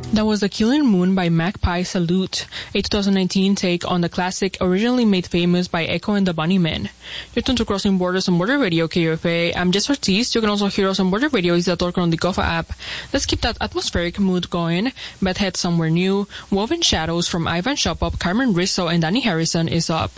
That was The Killing Moon by Magpie Salute, a 2019 take on the classic originally made famous by Echo and the Bunnymen. You're tuned to Crossing Borders on Border Radio KUFA. I'm Jess Ortiz. You can also hear us on Border Radio Isador on the Kofa app. Let's keep that atmospheric mood going. Beth Head Somewhere New, Woven Shadows from Ivan Shopop, Carmen Rizzo, and Danny Harrison is up.